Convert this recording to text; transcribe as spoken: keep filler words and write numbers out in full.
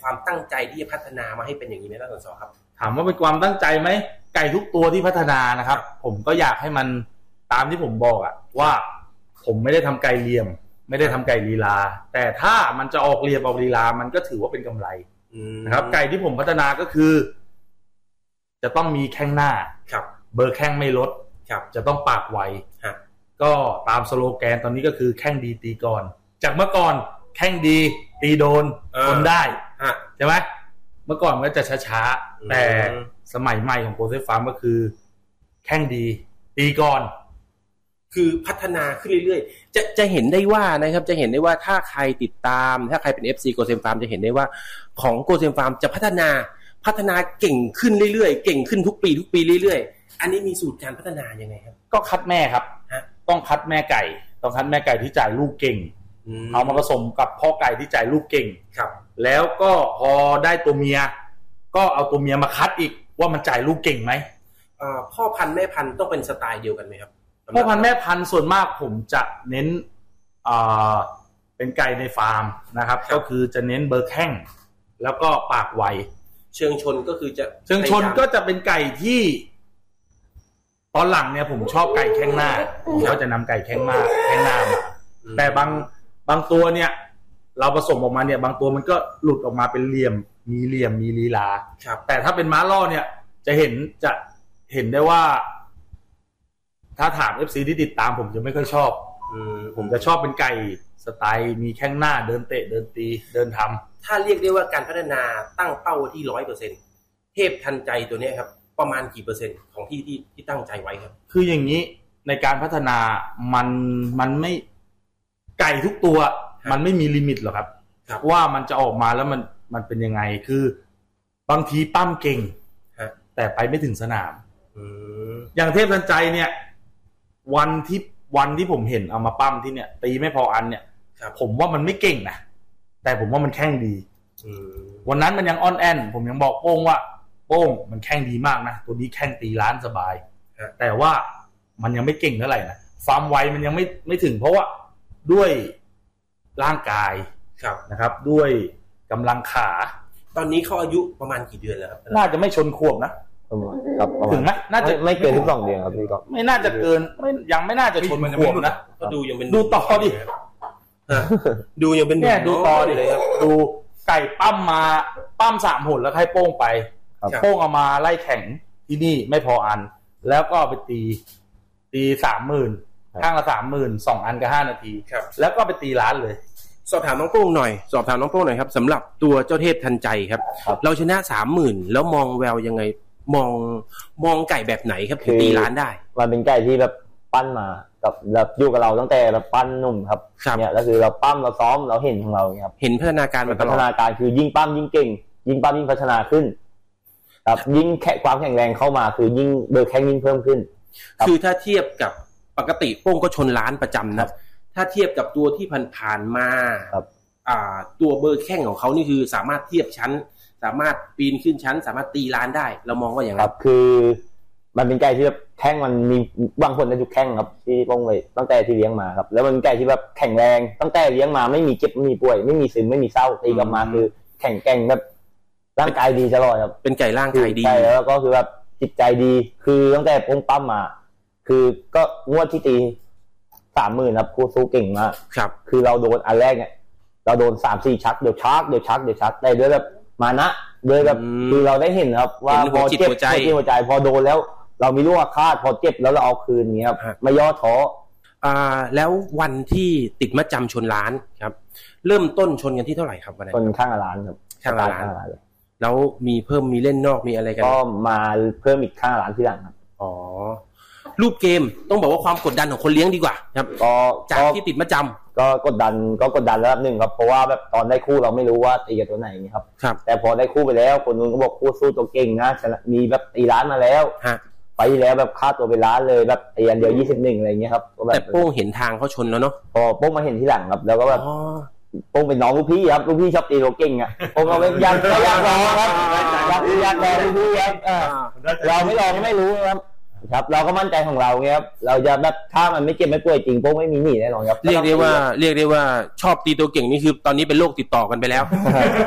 ความตั้งใจที่จะพัฒนามาให้เป็นอย่างนี้ไหมท่านสสครับถามว่าเป็นความตั้งใจไหมไก่ทุกตัวที่พัฒนานะครับผมก็อยากให้มันตามที่ผมบอกอะว่าผมไม่ได้ทำไก่เหลี่ยมไม่ได้ทำไก่ลีลาแต่ถ้ามันจะออกเหลี่ยมออกลีลามันก็ถือว่าเป็นกำไรนะครับไก่ที่ผมพัฒนาก็คือจะต้องมีแข้งหน้าเบอร์แข้งไม่ลดจะต้องปากไวก็ตามสโลแกนตอนนี้ก็คือแข้งดีตีก่อนจากเมื่อก่อนแข้งดีตีโดนทนได้ใช่ไหมเมื่อก่อนมันก็จะช้าๆแต่สมัยใหม่ของโกลเด้นฟาร์มก็คือแข้งดีตีก่อนคือพัฒนาขึ้นเรื่อยๆจะจะเห็นได้ว่านะครับจะเห็นได้ว่าถ้าใครติดตามถ้าใครเป็น เอฟ ซี Golden Farm จะเห็นได้ว่าของ Golden Farm จะพัฒนาพัฒนาเก่งขึ้นเรื่อยๆเก่งขึ้นทุกปีทุกปีเรื่อยๆอันนี้มีสูตรการพัฒนายังไงครับก็คัดแม่ครับต้องคัดแม่ไก่ต้องคัดแม่ไก่ที่จ่ายลูกเก่งเอามาผสมกับพ่อไก่ที่จ่ายลูกเก่งครับแล้วก็พอได้ตัวเมียก็เอาตัวเมียมาคัดอีกว่ามันจ่ายลูกเก่งไหมอ่าพ่อพันธุ์แม่พันธุ์ต้องเป็นสไตล์เดียวกันไหมครับพ่อพันธุ์แม่พันธุ์ส่วนมากผมจะเน้นอ่าเป็นไก่ในฟาร์มนะครับก็คือจะเน้นเบอร์แข้งแล้วก็ปากไวเชิงชนก็คือจะเชิงชนก็จะเป็นไก่ที่ตอนหลังเนี่ยผมชอบไก่แข้งหน้าผมก็จะนำไก่แข้งหน้าแข้งหน้ามาแต่บางบางตัวเนี่ยเราผสมออกมาเนี่ยบางตัวมันก็หลุดออกมาเป็นเหลี่ยมมีเหลี่ยมมีลีลาแต่ถ้าเป็นม้าล่อเนี่ยจะเห็นจะเห็นได้ว่าถ้าถาม เอฟ ซี ที่ติดตามผมจะไม่ค่อยชอบผมจะชอบเป็นไก่สไตล์มีแข้งหน้าเดินเตะเดินตีเดินทำถ้าเรียกได้ว่าการพัฒนาตั้งเป้าที่ ร้อยเปอร์เซ็นต์ เทพทันใจตัวนี้ครับประมาณกี่เปอร์เซ็นต์ของที่ที่ที่ตั้งใจไว้ครับคืออย่างนี้ในการพัฒนามันมันไม่ไก่ทุกตัวมันไม่มีลิมิตหรอกครับว่ามันจะออกมาแล้วมันมันเป็นยังไงคือบางทีปั้มเก่งแต่ไปไม่ถึงสนามอย่างเทพทันใจเนี่ยวันที่วันที่ผมเห็นเอามาปั้มที่เนี่ยตีไม่พออันเนี่ยผมว่ามันไม่เก่งนะแต่ผมว่ามันแข้งดีวันนั้นมันยังอ้อนแอนผมยังบอกโป้งว่าโป้งมันแข้งดีมากนะตัวนี้แข้งตีล้านสบายแต่ว่ามันยังไม่เก่งเท่าไหร่นะฟาร์มไวมันยังไม่ไม่ถึงเพราะว่าด้วยร่างกายนะครับด้วยกำลังขาตอนนี้เขาอายุประมาณกี่เดือนแล้วครับน่าจะไม่ชนขวบนะครับถึงไหมน่าจะไม่เกินสิบสองเดือนครับพี่ก็ไม่น่าจะเกินไม่ยังไม่น่าจะชนขวบนะก็ดูยังเป็นดูต่อดิดูยังเป็นเนี่ยดูต่อดิเลยครับดูไก่ปั้มมาปั้มสามหนแล้วให้โป้งไปโป้งเอามาไล่แข่งที่นี่ไม่พออันแล้วก็ไปตีตีสามหมื่นข้างละสามหมื่นสองอันก็ห้านาทีแล้วก็ไปตีล้านเลยสอบถามน้องโป้งหน่อยสอบถามน้องโป้งหน่อยครับสำหรับตัวเจ้าเทพทันใจครับเราชนะสามหมื่นแล้วมองแววยังไงมองมองไก่แบบไหนครับถึงตีล้านได้มันเป็นไก่ที่แบบปั้นมากับแบบอยู่กับเราตั้งแต่แบบปั้นหนุ่มครับเนี่ยก็คือเราปั้มเราซ้อมเราเห็นของเราเนี่ยครับเห็นพัฒนาการมาตลอดพัฒนาการคือยิ่งปั้มยิ่งเก่งยิ่งปั้มยิ่งพัฒนาขึ้นครับยิ่งแข็งความแข็งแรงเข้ามาคือยิ่งเบอร์แข้งยิ่งเพิ่มขึ้นคือถ้าเทียบกับปกติโป้งก็ชนล้านประจำนะถ้าเทียบกับตัวที่ผ่านๆมาอ่าตัวเบอร์แข้งของเขานี่คือสามารถเทียบชั้นสามารถปีนขึ้นชั้นสามารถตีล้านได้เรามองว่าอย่างไรครับคือมันเป็นไก่ที่แบบแข้งมันมีบางคนได้ทุกแข้งครับที่โป้งเลยตั้งแต่ที่เลี้ยงมาครับแล้วมันเป็นไก่ที่แบบแข็งแรงตั้งแต่เลี้ยงมาไม่มีเจ็บไม่มีป่วยไม่มีซึมไม่มีเศร้าตีกลับมาคือแข็งแกร่งแบบร่างกายดีตลอดครับเป็นไก่ร่างกายดีใช่แล้วก็คือแบบจิตใจดีคือตั้งแต่โป้งปั้มมาคือก็งวดที่ตีสามหมื่นครับคู่สู้เก่งมากครับคือเราโดนอันแรกเนี่ยเราโดนสามสี่ชักเดี๋ยวชักเดี๋ยวชักเดี๋ยวชักได้ด้วยแบบมานะด้วยแบบคือเราได้เห็นครับว่าพอเจ็บหัวใจหัวใจพอโดนแล้วเรามีลูกอาฆาตพอเจ็บแล้วเราเอาคืนนี้ครับไม่ย่อท้ออ่าแล้ววันที่ติดมัดจำชนล้านครับเริ่มต้นชนกันที่เท่าไหร่ครับวันนั้นชนข้างล้านครับข้างล้านแล้วมีเพิ่มมีเล่นนอกมีอะไรกันก็มาเพิ่มอีกข้างล้านที่หลังครับอ๋อรูปเกมต้องบอกว่าความกดดันของคนเลี้ยงดีกว่าครับก็จากที่ติดมัดจำก็กดดันก็กดดันระดับหนึ่งครับเพราะว่าแบบตอนได้คู่เราไม่รู้ว่าตีกับตัวไหนครับแต่พอได้คู่ไปแล้วคนนู้นก็บอกคู่สู้ตัวเก่งนะมีแบบตีล้านมาแล้วไปแล้วแบบค่าตัวไปล้านเลยแบบตีอันเดียวยี่สิบเอ็ดอะไรเงี้ยครับแต่โป้งเห็นทางเขาชนแล้วเนาะพอโป้งมาเห็นที่หลังครับแล้วก็แบบโป้งเป็นน้องลูกพี่ครับลูกพี่ชอบตีตัวเก่งอ่ะโป้งเราไม่อยากอยากลองครับอยากอยากลองลูกพี่ครับเราไม่ลองก็ไม่รู้ครับครับเราก็มั่นใจของเราเงี้ยครับเราจะแบบถ้ามันไม่เจ็บไม่ป่วยจริงโป้งไม่มีหนีแน่นอนครับเรียกได้ว่าเรียกได้ว่าชอบตีตัวเก่งนี่คือตอนนี้เป็นโรคติดต่อกันไปแล้ว